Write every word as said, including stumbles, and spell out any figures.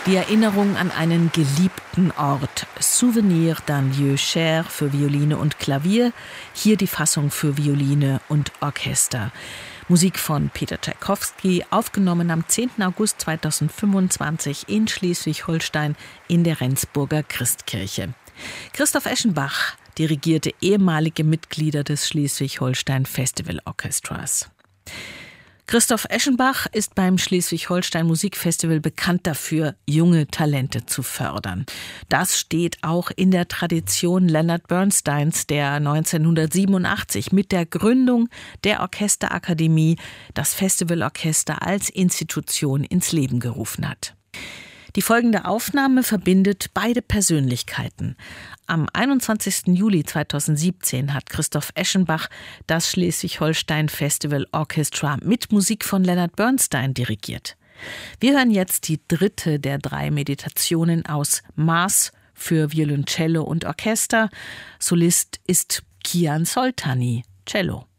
Die Erinnerung an einen geliebten Ort. Souvenir d'un lieu cher für Violine und Klavier. Hier die Fassung für Violine und Orchester. Musik von Peter Tschaikowski, aufgenommen am zehnten August zweitausendfünfundzwanzig in Schleswig-Holstein in der Rendsburger Christkirche. Christoph Eschenbach dirigierte ehemalige Mitglieder des Schleswig-Holstein Festival Orchestras. Christoph Eschenbach ist beim Schleswig-Holstein Musikfestival bekannt dafür, junge Talente zu fördern. Das steht auch in der Tradition Leonard Bernsteins, der neunzehnhundertsiebenundachtzig mit der Gründung der Orchesterakademie das Festivalorchester als Institution ins Leben gerufen hat. Die folgende Aufnahme verbindet beide Persönlichkeiten. Am einundzwanzigsten Juli zweitausendsiebzehn hat Christoph Eschenbach das Schleswig-Holstein Festival Orchestra mit Musik von Leonard Bernstein dirigiert. Wir hören jetzt die dritte der drei Meditationen aus Maß für Violoncello und Orchester. Solist ist Kian Soltani, Cello.